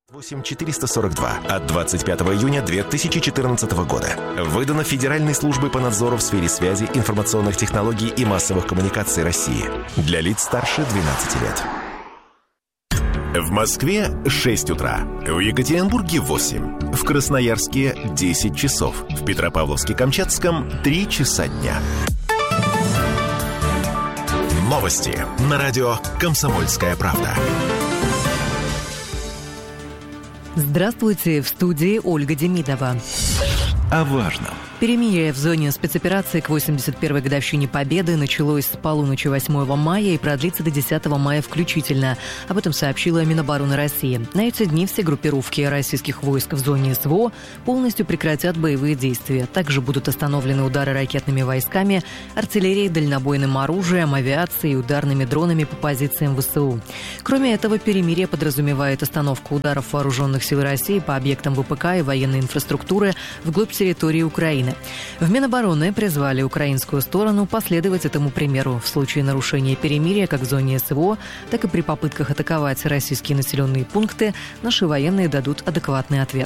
8442 от 25 июня 2014 года. Выдано Федеральной службой по надзору в сфере связи, информационных технологий и массовых коммуникаций России. Для лиц старше 12 лет. В Москве 6 утра. В Екатеринбурге 8. В Красноярске 10 часов. В Петропавловске-Камчатском 3 часа дня. Новости на радио «Комсомольская правда». Здравствуйте, в студии Ольга Демидова. О важном. Перемирие в зоне спецоперации к 81-й годовщине Победы началось с полуночи 8 мая и продлится до 10 мая включительно. Об этом сообщила Минобороны России. На эти дни все группировки российских войск в зоне СВО полностью прекратят боевые действия. Также будут остановлены удары ракетными войсками, артиллерией, дальнобойным оружием, авиацией и ударными дронами по позициям ВСУ. Кроме этого, перемирие подразумевает остановку ударов вооруженных сил России по объектам ВПК и военной инфраструктуры вглубь территории Украины. В Минобороны призвали украинскую сторону последовать этому примеру в случае нарушения перемирия как в зоне СВО, так и при попытках атаковать российские населенные пункты. Наши военные дадут адекватный ответ.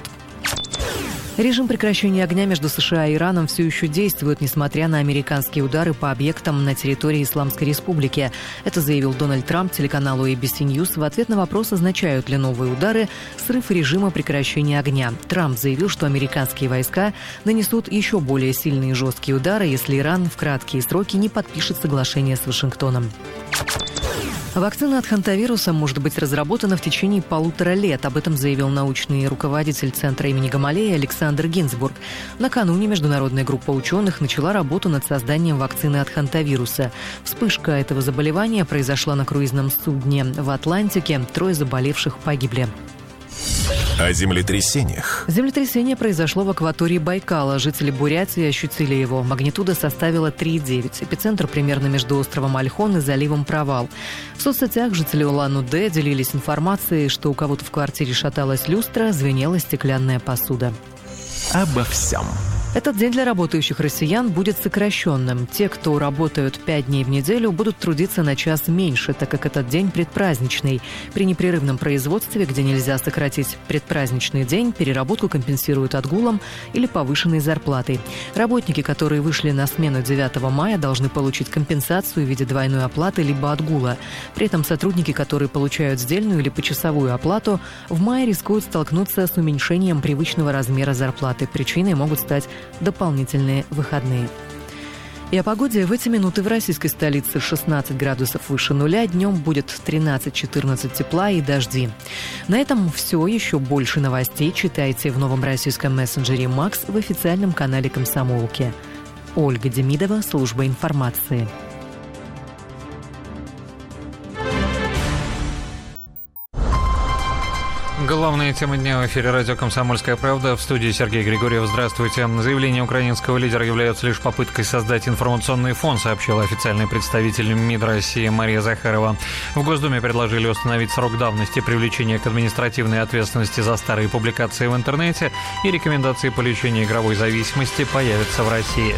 Режим прекращения огня между США и Ираном все еще действует, несмотря на американские удары по объектам на территории Исламской Республики. Это заявил Дональд Трамп телеканалу ABC News в ответ на вопрос, означают ли новые удары срыв режима прекращения огня. Трамп заявил, что американские войска нанесут еще более сильные и жесткие удары, если Иран в краткие сроки не подпишет соглашение с Вашингтоном. Вакцина от хантавируса может быть разработана в течение 1,5 лет. Об этом заявил научный руководитель Центра имени Гамалеи Александр Гинзбург. Накануне международная группа ученых начала работу над созданием вакцины от хантавируса. Вспышка этого заболевания произошла на круизном судне в Атлантике. 3 заболевших погибли. О землетрясениях. Землетрясение произошло в акватории Байкала. Жители Бурятии ощутили его. Магнитуда составила 3,9. Эпицентр примерно между островом Ольхон и заливом Провал. В соцсетях жители Улан-Удэ делились информацией, что у кого-то в квартире шаталась люстра, звенела стеклянная посуда. Обо всем. Этот день для работающих россиян будет сокращенным. Те, кто работают 5 дней в неделю, будут трудиться на час меньше, так как этот день предпраздничный. При непрерывном производстве, где нельзя сократить предпраздничный день, переработку компенсируют отгулом или повышенной зарплатой. Работники, которые вышли на смену 9 мая, должны получить компенсацию в виде двойной оплаты либо отгула. При этом сотрудники, которые получают сдельную или почасовую оплату, в мае рискуют столкнуться с уменьшением привычного размера зарплаты. Причиной могут стать дополнительные выходные. И о погоде. В эти минуты в российской столице 16 градусов выше нуля, днем будет 13-14 тепла и дожди. На этом все. Еще больше новостей читайте в новом российском мессенджере «Макс» в официальном канале «Комсомолки». Ольга Демидова, служба информации. Главная тема дня в эфире радио «Комсомольская правда». В студии Сергей Григорьев. Здравствуйте. Заявление украинского лидера является лишь попыткой создать информационный фон, сообщила официальный представитель МИД России Мария Захарова. В Госдуме предложили установить срок давности привлечения к административной ответственности за старые публикации в интернете, и рекомендации по лечению игровой зависимости появятся в России.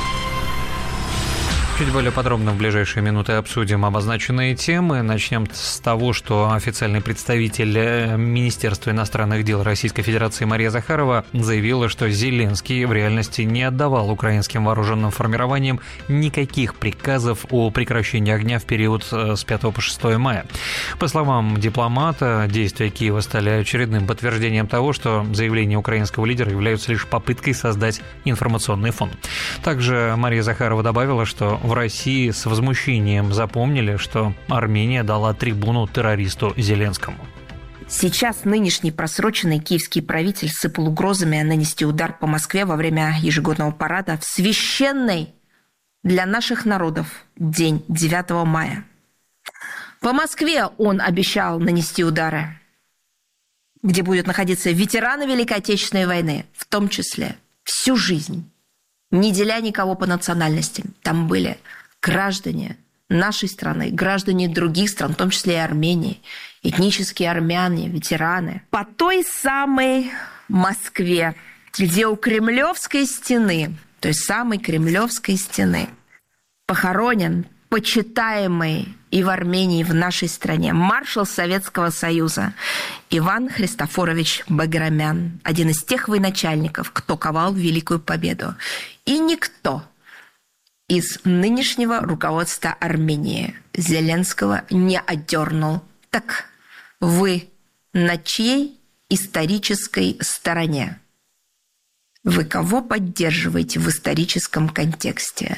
Чуть более подробно в ближайшие минуты обсудим обозначенные темы. Начнем с того, что официальный представитель Министерства иностранных дел Российской Федерации Мария Захарова заявила, что Зеленский в реальности не отдавал украинским вооруженным формированиям никаких приказов о прекращении огня в период с 5 по 6 мая. По словам дипломата, действия Киева стали очередным подтверждением того, что заявления украинского лидера являются лишь попыткой создать информационный фон. Также Мария Захарова добавила, что в России с возмущением запомнили, что Армения дала трибуну террористу Зеленскому. Сейчас нынешний просроченный киевский правитель сыпал угрозами нанести удар по Москве во время ежегодного парада в священный для наших народов день 9 мая. По Москве он обещал нанести удары, где будут находиться ветераны Великой Отечественной войны, в том числе всю жизнь, не деля никого по национальностям. Там были граждане нашей страны, граждане других стран, в том числе и Армении, этнические армяне, ветераны. По той самой Москве, где у Кремлевской стены, той самой Кремлевской стены, похоронен почитаемый и в Армении, в нашей стране, маршал Советского Союза Иван Христофорович Баграмян, один из тех военачальников, кто ковал Великую Победу. И никто из нынешнего руководства Армении Зеленского не отдернул. Так вы на чьей исторической стороне? Вы кого поддерживаете в историческом контексте?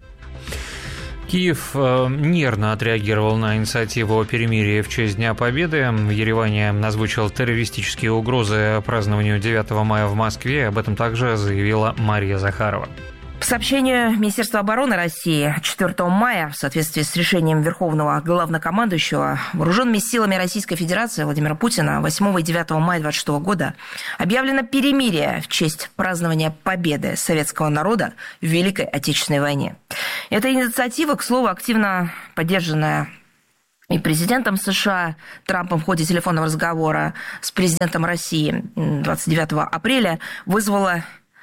Киев нервно отреагировал на инициативу о перемирии в честь Дня Победы. В Ереване озвучил террористические угрозы празднованию 9 мая в Москве. Об этом также заявила Мария Захарова. По сообщению Министерства обороны России, 4 мая, в соответствии с решением Верховного Главнокомандующего, вооруженными силами Российской Федерации Владимира Путина 8 и 9 мая 2026 года объявлено перемирие в честь празднования победы советского народа в Великой Отечественной войне. Эта инициатива, к слову, активно поддержанная и президентом США Трампом в ходе телефонного разговора с президентом России 29 апреля, вызвала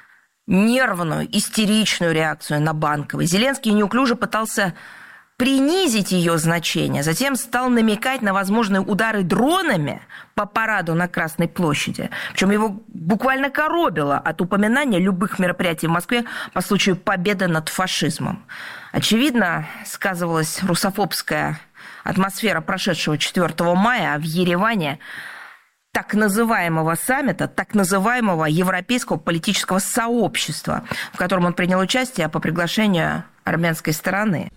нервную, истеричную реакцию на Банковой. Зеленский неуклюже пытался принизить ее значение, затем стал намекать на возможные удары дронами по параду на Красной площади. Причем его буквально коробило от упоминания любых мероприятий в Москве по случаю победы над фашизмом. Очевидно, сказывалась русофобская атмосфера прошедшего 4 мая в Ереване, так называемого саммита, так называемого Европейского политического сообщества, в котором он принял участие по приглашению армянской стороны.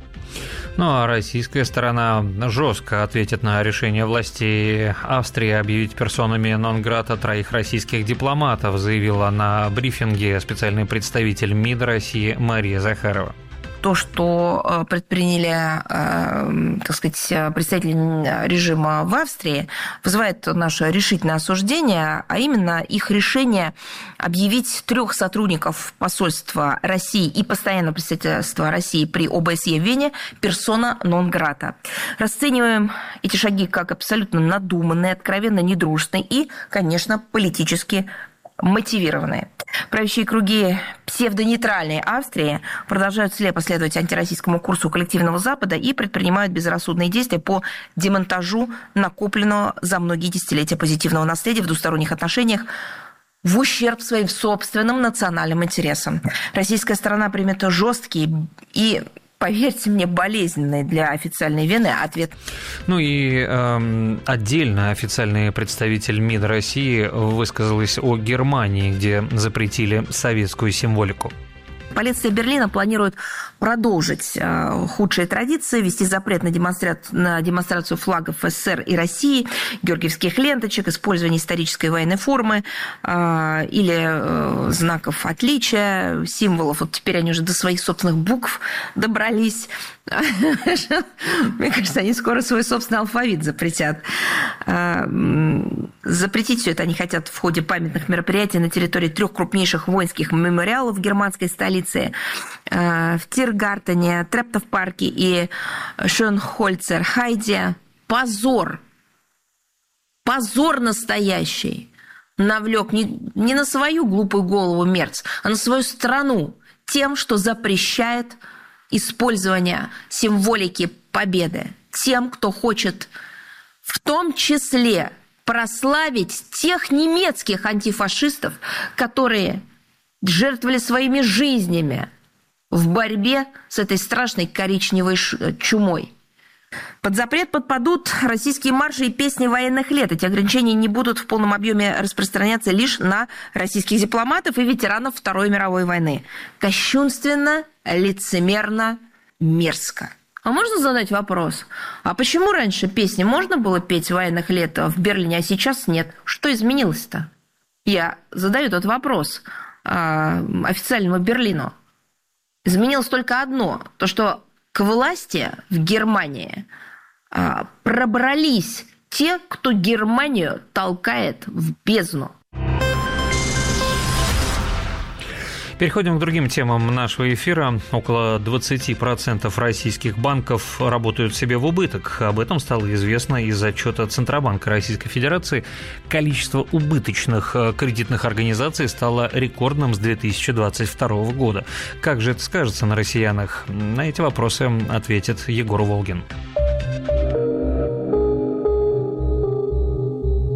Ну а российская сторона жестко ответит на решение властей Австрии объявить персонами нон-грата 3 российских дипломатов, заявила на брифинге специальный представитель МИД России Мария Захарова. То, что предприняли, так сказать, представители режима в Австрии, вызывает наше решительное осуждение, а именно их решение объявить 3 сотрудников посольства России и постоянного представительства России при ОБСЕ в Вене персона нон-грата. Расцениваем эти шаги как абсолютно надуманные, откровенно недружественные и, конечно, политически мотивированные. Правящие круги псевдонейтральной Австрии продолжают слепо следовать антироссийскому курсу коллективного Запада и предпринимают безрассудные действия по демонтажу накопленного за многие десятилетия позитивного наследия в двусторонних отношениях в ущерб своим собственным национальным интересам. Российская сторона примет жесткие и, поверьте мне, болезненный для официальной Вены ответ. Ну и отдельно официальный представитель МИД России высказалась о Германии, где запретили советскую символику. Полиция Берлина планирует продолжить худшие традиции, ввести запрет на демонстрацию флагов СССР и России, георгиевских ленточек, использование исторической военной формы или знаков отличия, символов. Вот теперь они уже до своих собственных букв добрались. Мне кажется, они скоро свой собственный алфавит запретят. Запретить все это они хотят в ходе памятных мероприятий на территории 3 крупнейших воинских мемориалов германской столицы в Тиргартене, Трептов-парке и Шönholzer-Хайде. Позор! Позор настоящий! Навлек не на свою глупую голову Мерц, а на свою страну тем, что запрещает использование символики победы. Тем, кто хочет в том числе прославить тех немецких антифашистов, которые жертвовали своими жизнями в борьбе с этой страшной коричневой чумой. Под запрет подпадут российские марши и песни военных лет. Эти ограничения не будут в полном объеме распространяться лишь на российских дипломатов и ветеранов Второй мировой войны. Кощунственно, лицемерно, мерзко. А можно задать вопрос? А почему раньше песни можно было петь военных лет в Берлине, а сейчас нет? Что изменилось-то? Я задаю этот вопрос официальному Берлину. Изменилось только одно. То, что к власти в Германии пробрались те, кто Германию толкает в бездну. Переходим к другим темам нашего эфира. Около 20% российских банков работают себе в убыток. Об этом стало известно из отчета Центробанка Российской Федерации. Количество убыточных кредитных организаций стало рекордным с 2022 года. Как же это скажется на россиянах? На эти вопросы ответит Егор Волгин.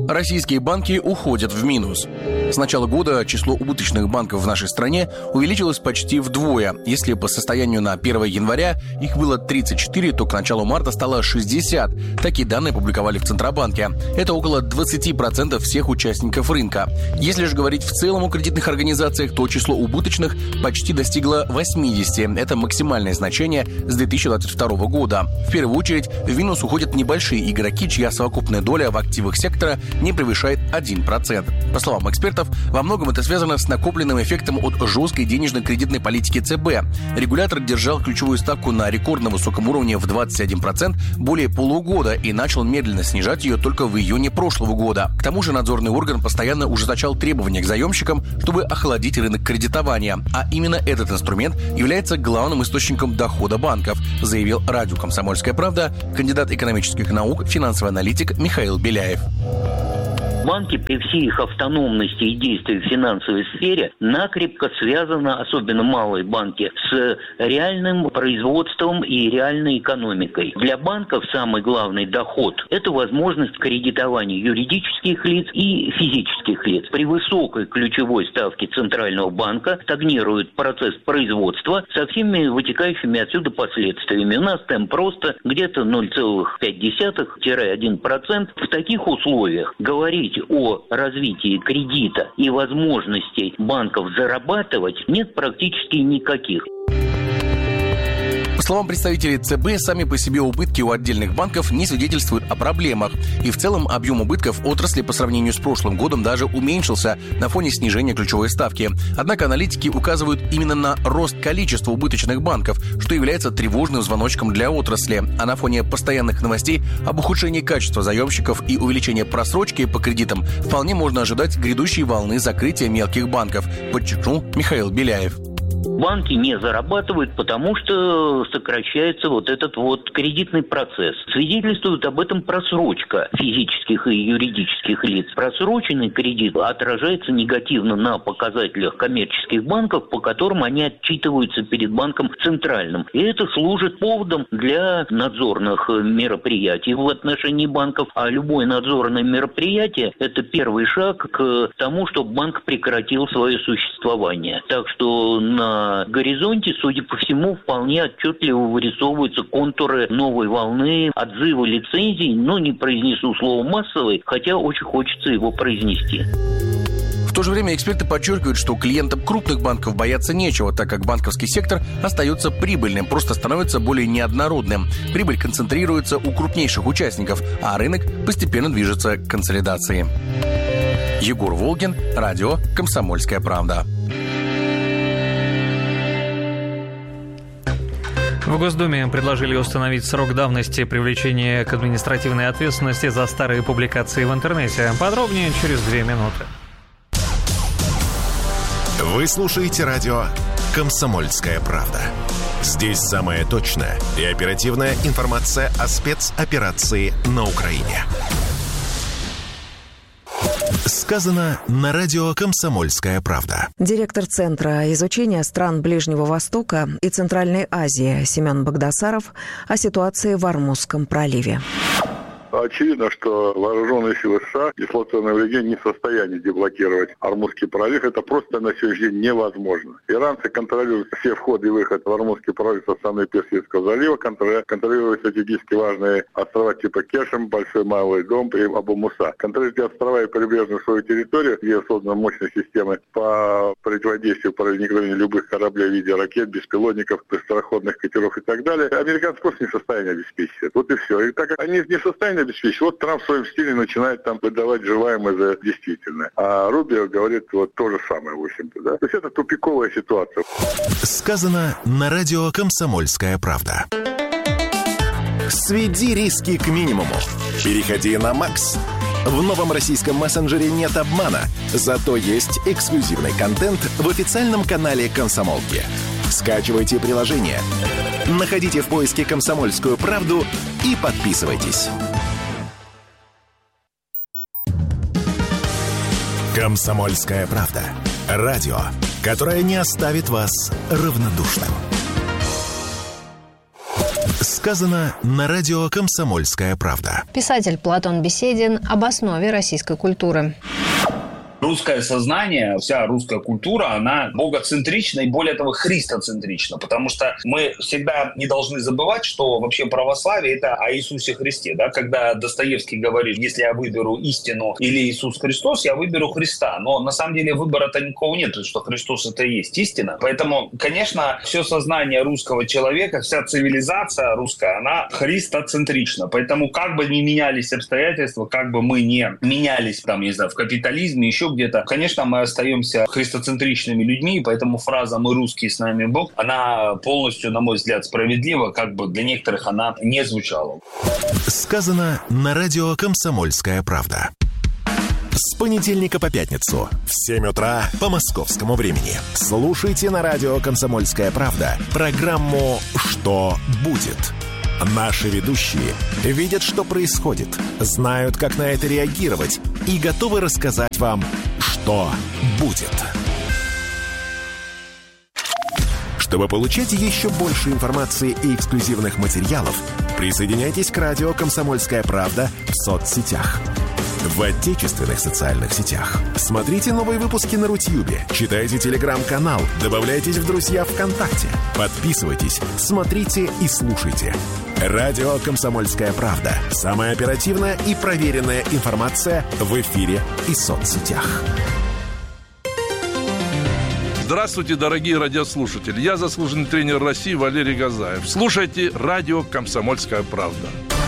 Российские банки уходят в минус. С начала года число убыточных банков в нашей стране увеличилось почти вдвое. Если по состоянию на 1 января их было 34, то к началу марта стало 60. Такие данные публиковали в Центробанке. Это около 20% всех участников рынка. Если же говорить в целом о кредитных организациях, то число убыточных почти достигло 80. Это максимальное значение с 2022 года. В первую очередь в минус уходят небольшие игроки, чья совокупная доля в активах сектора не превышает 1%. По словам экспертов, во многом это связано с накопленным эффектом от жесткой денежно-кредитной политики ЦБ. Регулятор держал ключевую ставку на рекордно высоком уровне в 21% более полугода и начал медленно снижать ее только в июне прошлого года. К тому же надзорный орган постоянно ужесточал требования к заемщикам, чтобы охладить рынок кредитования. А именно этот инструмент является главным источником дохода банков, заявил радио «Комсомольская правда» кандидат экономических наук, финансовый аналитик Михаил Беляев. Банки при всей их автономности и действии в финансовой сфере накрепко связаны, особенно малые банки, с реальным производством и реальной экономикой. Для банков самый главный доход – это возможность кредитования юридических лиц и физических лиц. При высокой ключевой ставке Центрального банка стагнирует процесс производства со всеми вытекающими отсюда последствиями. У нас темп роста где-то 0,5-1%. В таких условиях говорить о развитии кредита и возможностей банков зарабатывать нет практически никаких. По словам представителей ЦБ, сами по себе убытки у отдельных банков не свидетельствуют о проблемах. И в целом объем убытков отрасли по сравнению с прошлым годом даже уменьшился на фоне снижения ключевой ставки. Однако аналитики указывают именно на рост количества убыточных банков, что является тревожным звоночком для отрасли. А на фоне постоянных новостей об ухудшении качества заемщиков и увеличении просрочки по кредитам вполне можно ожидать грядущей волны закрытия мелких банков, подчеркнул Михаил Беляев. Банки не зарабатывают, потому что сокращается этот кредитный процесс. Свидетельствует об этом просрочка физических и юридических лиц. Просроченный кредит отражается негативно на показателях коммерческих банков, по которым они отчитываются перед банком центральным. И это служит поводом для надзорных мероприятий в отношении банков. А любое надзорное мероприятие – это первый шаг к тому, чтобы банк прекратил свое существование. Так что на горизонте, судя по всему, вполне отчетливо вырисовываются контуры новой волны отзыва лицензий, но не произнесу слово «массовый», хотя очень хочется его произнести. В то же время эксперты подчеркивают, что клиентам крупных банков бояться нечего, так как банковский сектор остается прибыльным, просто становится более неоднородным. Прибыль концентрируется у крупнейших участников, а рынок постепенно движется к консолидации. Егор Волгин, радио «Комсомольская правда». В Госдуме предложили установить срок давности привлечения к административной ответственности за старые публикации в интернете. Подробнее через 2 минуты. Вы слушаете радио «Комсомольская правда». Здесь самая точная и оперативная информация о спецоперации на Украине. Сказано на радио «Комсомольская правда». Директор Центра изучения стран Ближнего Востока и Центральной Азии Семен Багдасаров о ситуации в Ормузском проливе. Очевидно, что вооруженные силы США, дислоцированные в регионе, не в состоянии деблокировать Ормузский пролив. Это просто на сегодняшний день невозможно. Иранцы контролируют все входы и выходы в Ормузский пролив со стороны Персидского залива, контролируют стратегически важные острова типа Кешем, Большой Малый Дом и Абу-Муса. Контролируют острова и прибрежную свою территорию, где созданы мощные системы по противодействию проникновению любых кораблей в виде ракет, беспилотников, быстроходных катеров и так далее. Американцы просто не в состоянии обеспечить это. Вот и все. И так как они не в состоянии обеспечить, вот Трамп в своем стиле начинает там выдавать желаемое за действительное. А Рубио говорит то же самое, в общем-то, да. То есть это тупиковая ситуация. Сказано на радио «Комсомольская правда». Сведи риски к минимуму. Переходи на Макс. В новом российском мессенджере нет обмана, зато есть эксклюзивный контент в официальном канале «Комсомолки». Скачивайте приложение, находите в поиске «Комсомольскую правду» и подписывайтесь. «Комсомольская правда». Радио, которое не оставит вас равнодушным. Сказано на радио «Комсомольская правда». Писатель Платон Беседин об основе российской культуры. Русское сознание, вся русская культура, она богоцентрична и, более того, христоцентрична, потому что мы всегда не должны забывать, что вообще православие – это о Иисусе Христе. Да? Когда Достоевский говорит, если я выберу истину или Иисус Христос, я выберу Христа. Но на самом деле выбора-то никого нет, потому что Христос – это и есть истина. Поэтому, конечно, все сознание русского человека, вся цивилизация русская, она христоцентрична. Поэтому как бы ни менялись обстоятельства, как бы мы не менялись, там, не знаю, в капитализме, еще где-то, конечно, мы остаемся христоцентричными людьми, и поэтому фраза «мы русские, с нами Бог», она полностью, на мой взгляд, справедлива, как бы для некоторых она не звучала. Сказано на радио «Комсомольская правда». С понедельника по пятницу в 7 утра по московскому времени. Слушайте на радио «Комсомольская правда» программу «Что будет?». Наши ведущие видят, что происходит, знают, как на это реагировать и готовы рассказать вам, что будет. Чтобы получать еще больше информации и эксклюзивных материалов, присоединяйтесь к радио «Комсомольская правда» в соцсетях. В отечественных социальных сетях. Смотрите новые выпуски на Рутьюбе, читайте телеграм-канал, добавляйтесь в друзья ВКонтакте, подписывайтесь, смотрите и слушайте. Радио «Комсомольская правда». Самая оперативная и проверенная информация в эфире и соцсетях. Здравствуйте, дорогие радиослушатели. Я заслуженный тренер России Валерий Газаев. Слушайте радио «Комсомольская правда».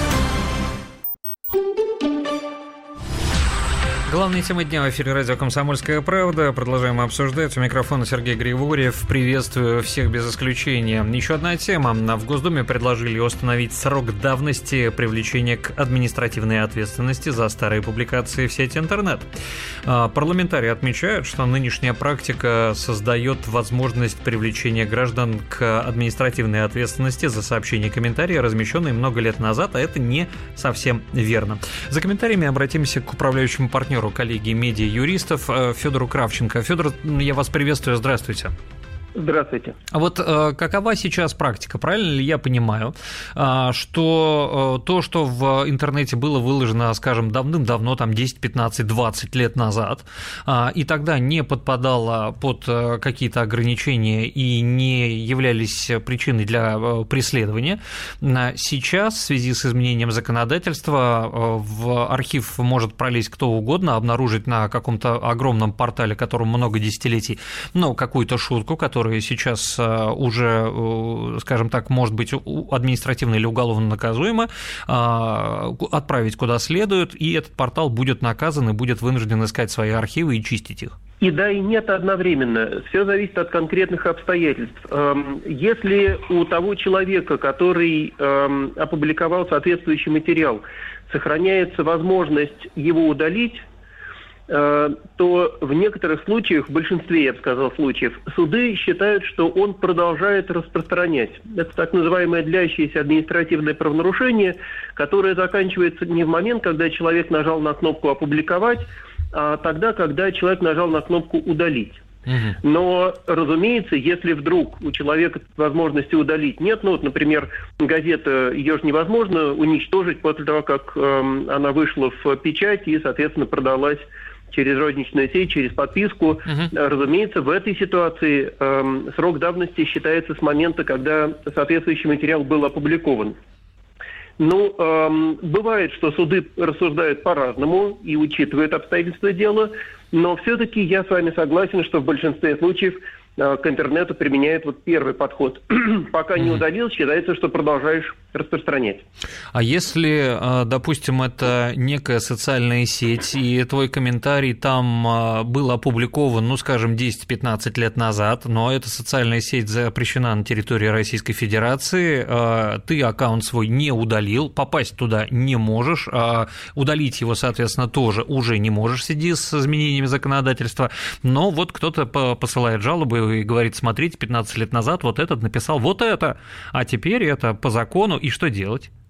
Главные темы дня в эфире радио «Комсомольская правда». Продолжаем обсуждать. У микрофона Сергей Григорьев. Приветствую всех без исключения. Еще одна тема. В Госдуме предложили установить срок давности привлечения к административной ответственности за старые публикации в сети интернет. Парламентарии отмечают, что нынешняя практика создает возможность привлечения граждан к административной ответственности за сообщения и комментарии, размещенные много лет назад, а это не совсем верно. За комментариями обратимся к управляющему партнеру коллегии медиа-юристов Федору Кравченко. Федор, я вас приветствую, здравствуйте. Здравствуйте. А вот какова сейчас практика? Правильно ли я понимаю, что то, что в интернете было выложено, скажем, давным-давно, там 10, 15, 20 лет назад, и тогда не подпадало под какие-то ограничения и не являлись причиной для преследования, сейчас в связи с изменением законодательства в архив может пролезть кто угодно, обнаружить на каком-то огромном портале, которому много десятилетий, какую-то шутку, которая сейчас уже, скажем так, может быть административно или уголовно наказуема, отправить куда следует, и этот портал будет наказан и будет вынужден искать свои архивы и чистить их. И да, и нет одновременно. Все зависит от конкретных обстоятельств. Если у того человека, который опубликовал соответствующий материал, сохраняется возможность его удалить, то в некоторых случаях, в большинстве, я бы сказал, случаев, суды считают, что он продолжает распространять. Это так называемое длящееся административное правонарушение, которое заканчивается не в момент, когда человек нажал на кнопку «Опубликовать», а тогда, когда человек нажал на кнопку «Удалить». Но, разумеется, если вдруг у человека возможности удалить нет, например, газета, ее же невозможно уничтожить после того, как она вышла в печать и, соответственно, продалась через розничную сеть, через подписку. Разумеется, в этой ситуации срок давности считается с момента, когда соответствующий материал был опубликован. Бывает, что суды рассуждают по-разному и учитывают обстоятельства дела, но все-таки я с вами согласен, что в большинстве случаев к интернету применяют первый подход. Пока не удалил, считается, что продолжаешь распространять. А если, допустим, это некая социальная сеть, и твой комментарий там был опубликован, скажем, 10-15 лет назад, но эта социальная сеть запрещена на территории Российской Федерации, ты аккаунт свой не удалил, попасть туда не можешь, удалить его, соответственно, тоже уже не можешь в связи с изменениями законодательства, но кто-то посылает жалобы и говорит: смотрите, 15 лет назад вот этот написал вот это, а теперь это по закону, и что делать?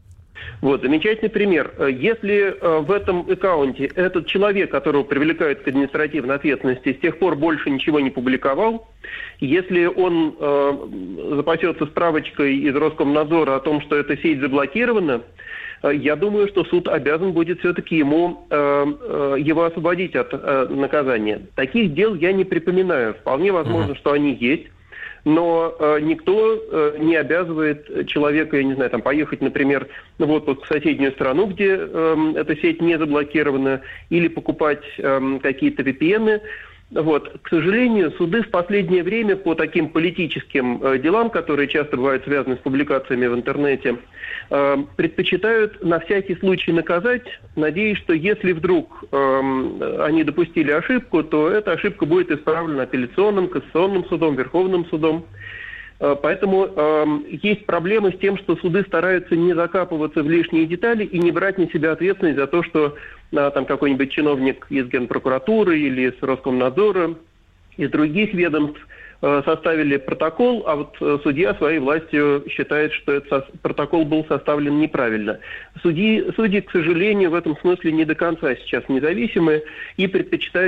Вот, замечательный пример. Если в этом аккаунте этот человек, которого привлекают к административной ответственности, с тех пор больше ничего не публиковал, если он запасется справочкой из Роскомнадзора о том, что эта сеть заблокирована, я думаю, что суд обязан будет все-таки его освободить от наказания. Таких дел я не припоминаю. Вполне возможно, что они есть. Но никто не обязывает человека, я не знаю, там, поехать, например, в отпуск в соседнюю страну, где эта сеть не заблокирована, или покупать какие-то VPN. Вот. К сожалению, суды в последнее время по таким политическим делам, которые часто бывают связаны с публикациями в интернете, предпочитают на всякий случай наказать, надеясь, что если вдруг они допустили ошибку, то эта ошибка будет исправлена апелляционным, кассационным судом, Верховным судом. Поэтому есть проблемы с тем, что суды стараются не закапываться в лишние детали и не брать на себя ответственность за то, что там какой-нибудь чиновник из Генпрокуратуры или из Роскомнадзора, из других ведомств составили протокол, а вот судья своей властью считает, что этот протокол был составлен неправильно. Судьи, к сожалению, в этом смысле не до конца сейчас независимы и предпочитают